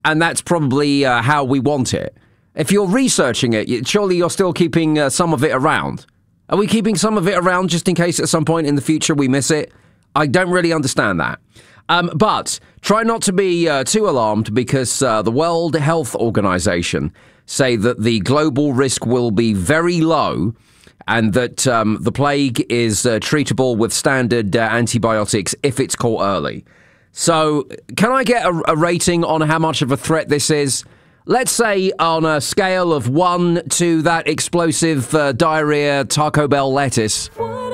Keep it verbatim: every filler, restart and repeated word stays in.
and that's probably uh, how we want it. If you're researching it, surely you're still keeping uh, some of it around. Are we keeping some of it around just in case at some point in the future we miss it? I don't really understand that. Um, but try not to be uh, too alarmed, because uh, the World Health Organization say that the global risk will be very low, and that um, the plague is uh, treatable with standard uh, antibiotics if it's caught early. So can I get a, a rating on how much of a threat this is? Let's say on a scale of one to that explosive uh, diarrhea Taco Bell lettuce.